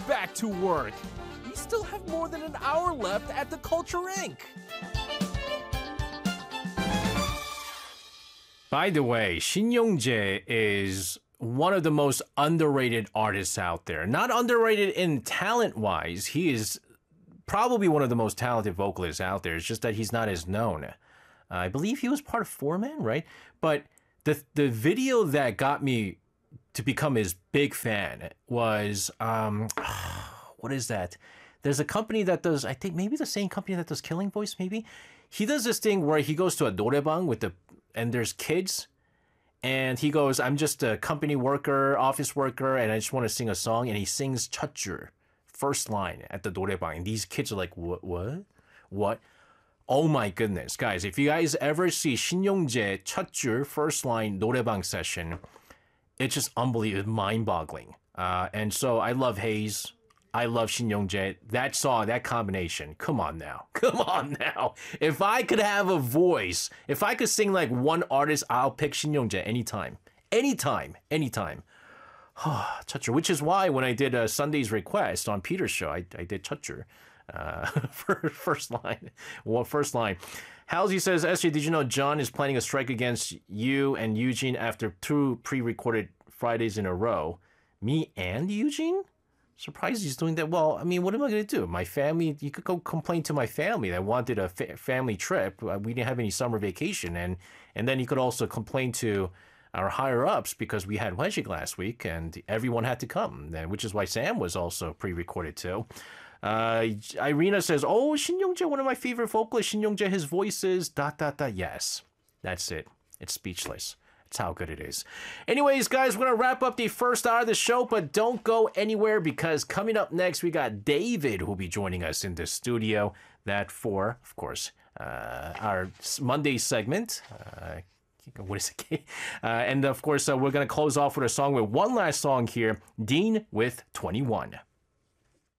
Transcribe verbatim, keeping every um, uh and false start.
back to work. We still have more than an hour left at the Culture Incorporated. By the way, Shin Young-jae is one of the most underrated artists out there. Not underrated in talent-wise. He is probably one of the most talented vocalists out there. It's just that he's not as known. Uh, I believe he was part of Four Man, right? But the the video that got me to become his big fan was, um, what is that? There's a company that does, I think maybe the same company that does Killing Voice, maybe? He does this thing where he goes to a 노래방 with the, and there's kids, and he goes, I'm just a company worker, office worker, and I just want to sing a song, and he sings 첫 줄, first line at the 노래방, and these kids are like, what, what? What? Oh my goodness, guys, if you guys ever see Shin Young-jae 첫 줄, first line 노래방 session, it's just unbelievable, mind-boggling. Uh, and so I love Haze. I love Shin Young-jae. That song, that combination. Come on now. Come on now. If I could have a voice, if I could sing like one artist, I'll pick Shin Young-jae anytime. Anytime. Anytime. 첫 줄, which is why when I did uh, Sunday's Request on Peter's show, I, I did 첫 줄. Uh, for first line. Well, first line. Halsey says, S J, did you know John is planning a strike against you and Eugene after two pre-recorded Fridays in a row? Me and Eugene? Surprised he's doing that. Well, I mean, what am I going to do? My family, you could go complain to my family that wanted a fa- family trip. Uh, we didn't have any summer vacation. And, and then you could also complain to our higher-ups because we had Wedgick last week and everyone had to come, which is why Sam was also pre-recorded too. Uh, Irina says, oh, Shin Young-jae, one of my favorite vocalists. Shin Young-jae, his voice is dot, dot, dot. Yes, that's it. It's speechless. That's how good it is. Anyways, guys, we're going to wrap up the first hour of the show, but don't go anywhere because coming up next, we got David who will be joining us in the studio. That for, of course, uh, our Monday segment. Uh, what is it? Uh, and, of course, uh, we're going to close off with a song with one last song here, Dean with twenty-one.